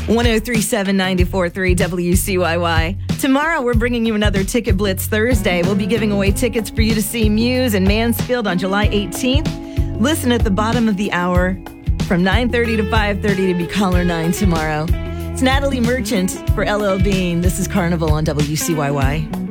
1037 94.3 WCYY. Tomorrow, we're bringing you another Ticket Blitz Thursday. We'll be giving away tickets for you to see Muse in Mansfield on July 18th. Listen at the bottom of the hour from 9:30 to 5:30 to be caller 9 tomorrow. It's Natalie Merchant for LL Bean. This is Carnival on WCYY.